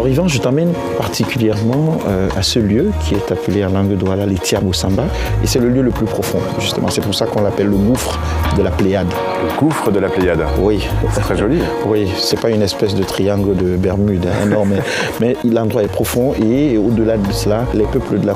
Yvan, je t'emmène particulièrement à ce lieu qui est appelé en langue douala les Tiabosamba. Et c'est le lieu le plus profond, justement. C'est pour ça qu'on l'appelle le gouffre de la Pléiade. Le gouffre de la Pléiade. Oui. C'est très joli. Oui, c'est pas une espèce de triangle de Bermude, hein, non, mais l'endroit est profond et au-delà de cela, les peuples de la